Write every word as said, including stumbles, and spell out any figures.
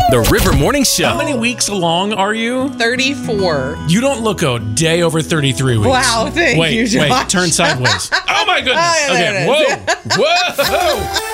The River Morning Show. How many weeks along are you? thirty-four. You don't look a day over thirty-three weeks. Wow, thank wait, you, Josh. Wait, turn sideways. Oh, my goodness. Oh, yeah, there Okay, it is. whoa. Whoa.